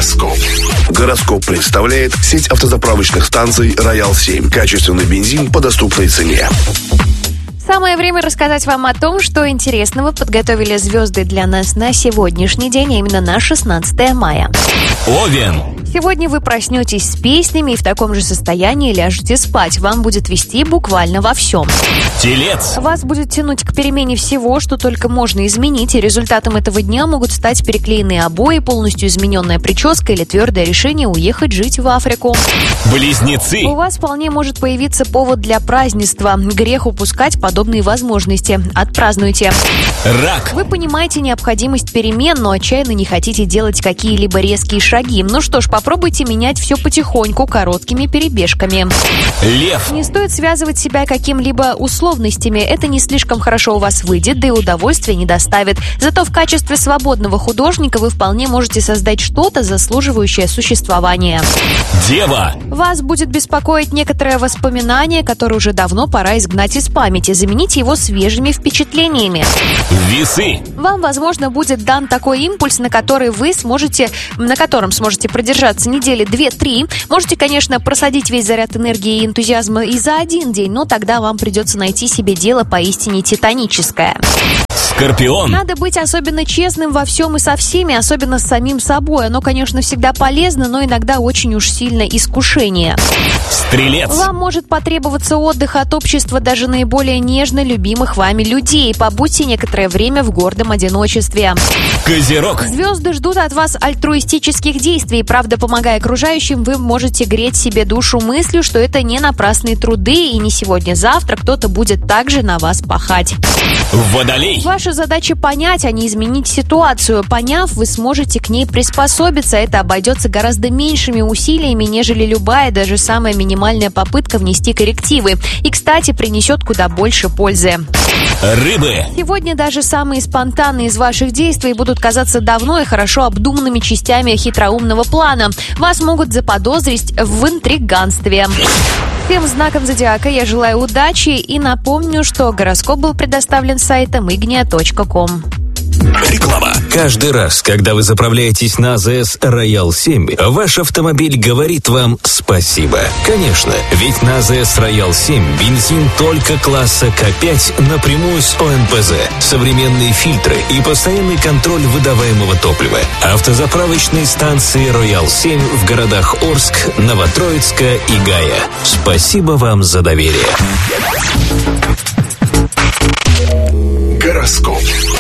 Гороскоп. Гороскоп представляет сеть автозаправочных станций «Роял-7». Качественный бензин по доступной цене. Самое время рассказать вам о том, что интересного подготовили звезды для нас на сегодняшний день, а именно на 16 мая. Овен. Сегодня вы проснетесь с песнями и в таком же состоянии ляжете спать. Вам будет вести буквально во всем. Телец. Вас будет тянуть к перемене всего, что только можно изменить, и результатом этого дня могут стать переклеенные обои, полностью измененная прическа или твердое решение уехать жить в Африку. Близнецы. У вас вполне может появиться повод для празднества. Грех упускать подобные возможности. Отпразднуйте. Рак. Вы понимаете необходимость перемен, но отчаянно не хотите делать какие-либо резкие шаги. Ну что ж, попробуйте менять все потихоньку, короткими перебежками. Лев. Не стоит связывать себя каким-либо условностями. Это не слишком хорошо у вас выйдет, да и удовольствия не доставит. Зато в качестве свободного художника вы вполне можете создать что-то, заслуживающее существования. Дева. Вас будет беспокоить некоторое воспоминание, которое уже давно пора изгнать из памяти. Замените его свежими впечатлениями. Весы. Вам, возможно, будет дан такой импульс, на котором сможете продержаться недели 2-3. Можете, конечно, просадить весь заряд энергии и энтузиазма и за один день, но тогда вам придется найти себе дело поистине титаническое. Скорпион. Надо быть особенно честным во всем и со всеми, особенно с самим собой. Оно, конечно, всегда полезно, но иногда очень уж сильно искушение. Стрелец. Вам может потребоваться отдых от общества даже наиболее нежно любимых вами людей. Побудьте некоторое время в гордом одиночестве. Козерог. Звезды ждут от вас альтруистических действий. Правда, помогая окружающим, вы можете греть себе душу мыслью, что это не напрасные труды, и не сегодня-завтра кто-то будет также на вас пахать. Водолей. Ваша задача понять, а не изменить ситуацию. Поняв, вы сможете к ней приспособиться. Это обойдется гораздо меньшими усилиями, нежели любая, даже самая минимальная попытка внести коррективы. И, кстати, принесет куда больше пользы. Рыбы. Сегодня даже самые спонтанные из ваших действий будут казаться давно и хорошо обдуманными частями хитроумного плана. Вас могут заподозрить в интриганстве. Всем знакам зодиака я желаю удачи и напомню, что гороскоп был предоставлен сайтом ignia.com. Реклама. Каждый раз, когда вы заправляетесь на АЗС «Роял-7», ваш автомобиль говорит вам спасибо. Конечно, ведь на АЗС «Роял-7» бензин только класса К5 напрямую с ОМПЗ, современные фильтры и постоянный контроль выдаваемого топлива. Автозаправочные станции «Роял-7» в городах Орск, Новотроицка и Гая. Спасибо вам за доверие. Гороскоп.